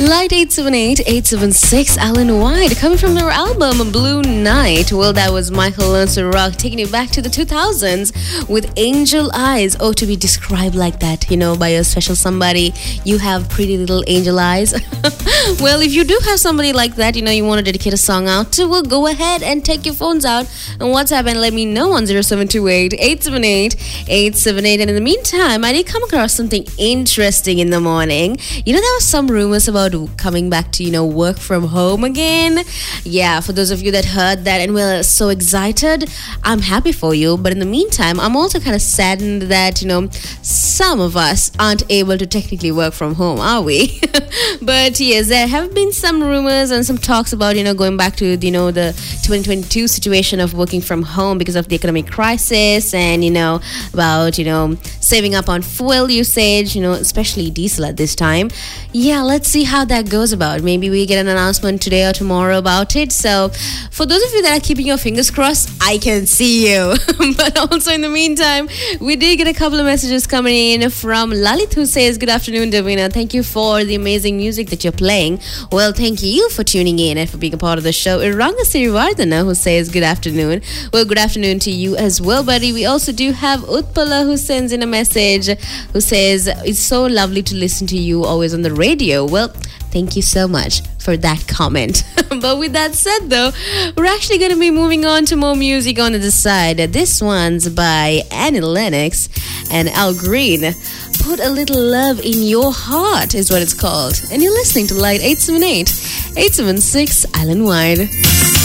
Light 878-876, Alan White, coming from their album Blue Night. Well, that was Michael Learns to Rock, taking you back to the 2000s with Angel Eyes. Oh, to be described like that, by your special somebody. You have pretty little angel eyes. Well, if you do have somebody like that, you want to dedicate a song out to, well, go ahead and take your phones out and WhatsApp and let me know on 0728-878-878. And in the meantime, I did come across something interesting in the morning. There were some rumors about coming back to, work from home again. Yeah, for those of you that heard that and were so excited, I'm happy for you. But in the meantime, I'm also kind of saddened that, some of us aren't able to technically work from home, are we? But yes, there have been some rumors and some talks about, going back to, the 2022 situation of working from home because of the economic crisis and, about, saving up on fuel usage, especially diesel at this time. Yeah, let's see how that goes about. Maybe we get an announcement today or tomorrow about it. So for those of you that are keeping your fingers crossed, I can see you. But also in the meantime, we did get a couple of messages coming in from Lalit, who says, good afternoon, Davina. Thank you for the amazing music that you're playing. Well, thank you for tuning in and for being a part of the show. Iranga Sirivardhana, who says, good afternoon. Well, good afternoon to you as well, buddy. We also do have Utpala, who sends in a message, who says, it's so lovely to listen to you always on the radio. Well, thank you so much for that comment. But with that said, though, we're actually going to be moving on to more music on the side. This one's by Annie Lennox and Al Green. Put a Little Love in Your Heart is what it's called. And you're listening to Light 878-876 Island Wide.